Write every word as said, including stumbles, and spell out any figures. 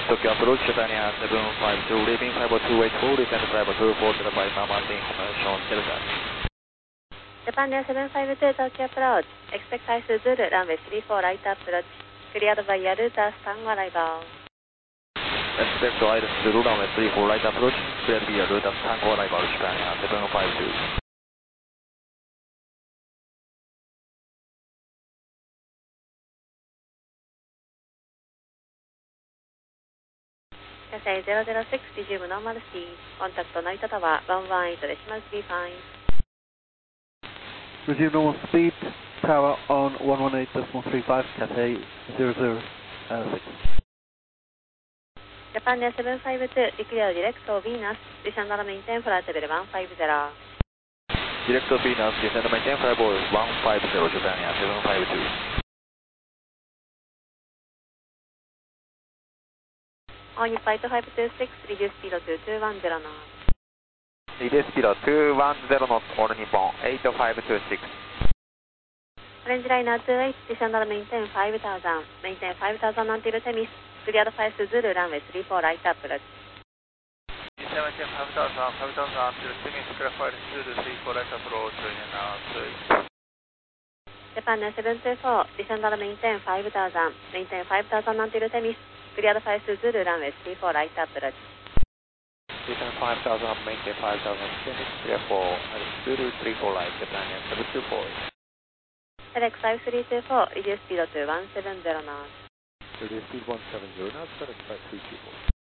Tokyo approach, Japan seven five two, leaving five two eight four, descend five two four zero five, Martin, information, Delta. Japan Air seven five two Tokyo approach, expect high Zulu, runway three four right approach, cleared by Yaruta, stand arrival. Expect high Zulu, runway three four right approach, cleared by Yaruta, stand arrival, Japan Air seven five two. Cathay zero zero six, resume normal speed. Contact Narita Tower one one eight decimal three five. Resume normal speed, tower on one one eight decimal three five, Cathay zero zero six. Japan Air seven five two, declare direct to Venus, descend and maintain flight level one five zero. Direct to Venus, descend and maintain flight level one five zero, Japan Air seven five two. On your flight five two six, reduce speed to two one zero knots. Reduce speed two one zero knots, all Nippon, eight five two six. Range liner two eight, descend and maintain five thousand. Maintain five thousand until Temis. Cleared five Zulu, runway three four right approach. Maintain five thousand, five thousand until Temis, cleared five Zulu, three four right approach, and Japan Air seven two four, descend and maintain five thousand. Maintain five thousand until Temis. Cleared five Zulu, runway three four right approach. Descend five thousand, maintain five thousand, Temis, clear for Zulu, three four right, Japan Air seven two four. Select five three two four, reduce speed to one seven zero knots. Reduce speed one seven zero knots, select five three two four.